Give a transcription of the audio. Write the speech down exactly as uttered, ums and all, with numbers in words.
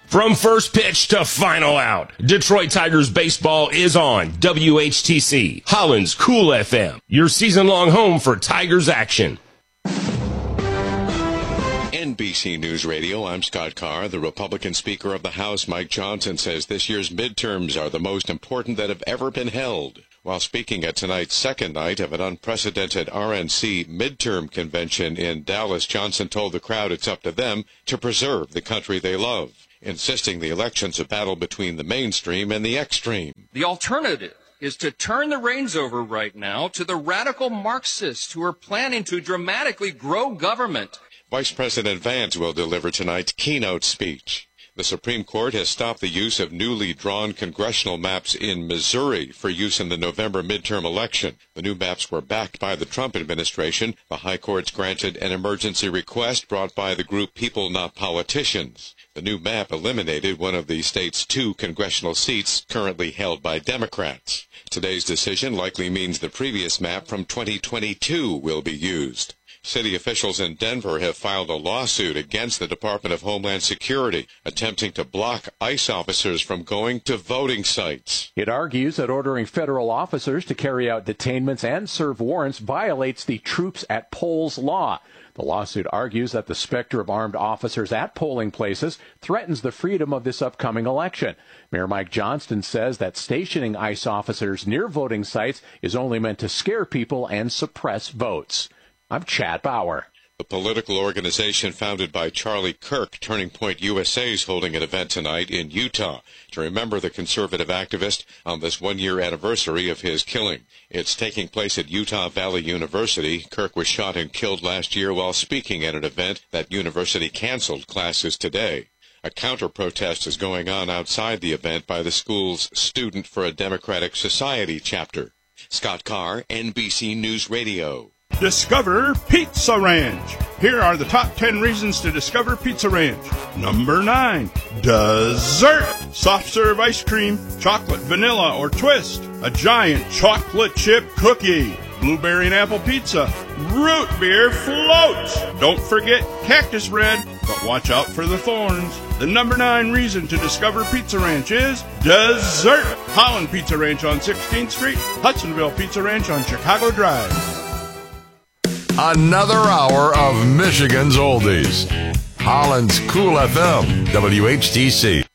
From first pitch to final out, Detroit Tigers baseball is on W H T C, Holland's Cool F M, your season-long home for Tigers action. N B C News Radio, I'm Scott Carr. The Republican Speaker of the House, Mike Johnson, says this year's midterms are the most important that have ever been held. While speaking at tonight's second night of an unprecedented R N C midterm convention in Dallas, Johnson told the crowd it's up to them to preserve the country they love, insisting the election's a battle between the mainstream and the extreme. The alternative is to turn the reins over right now to the radical Marxists who are planning to dramatically grow government. Vice President Vance will deliver tonight's keynote speech. The Supreme Court has stopped the use of newly drawn congressional maps in Missouri for use in the November midterm election. The new maps were backed by the Trump administration. The High Court's granted an emergency request brought by the group People Not Politicians. The new map eliminated one of the state's two congressional seats currently held by Democrats. Today's decision likely means the previous map from twenty twenty-two will be used. City officials in Denver have filed a lawsuit against the Department of Homeland Security, attempting to block ICE officers from going to voting sites. It argues that ordering federal officers to carry out detainments and serve warrants violates the Troops at Polls law. The lawsuit argues that the specter of armed officers at polling places threatens the freedom of this upcoming election. Mayor Mike Johnston says that stationing ICE officers near voting sites is only meant to scare people and suppress votes. I'm Chad Bauer. The political organization founded by Charlie Kirk, Turning Point U S A, is holding an event tonight in Utah to remember the conservative activist on this one-year anniversary of his killing. It's taking place at Utah Valley University. Kirk was shot and killed last year while speaking at an event. That university canceled classes today. A counter-protest is going on outside the event by the school's Student for a Democratic Society chapter. Scott Carr, N B C News Radio. Discover Pizza Ranch. Here are the top ten reasons to discover Pizza Ranch. Number nine, dessert. Soft serve ice cream, chocolate, vanilla, or twist. A giant chocolate chip cookie. Blueberry and apple pizza. Root beer float. Don't forget cactus bread, but watch out for the thorns. The number nine reason to discover Pizza Ranch is dessert. Holland Pizza Ranch on sixteenth Street. Hudsonville Pizza Ranch on Chicago Drive. Another hour of Michigan's oldies. Holland's Cool F M, W H T C.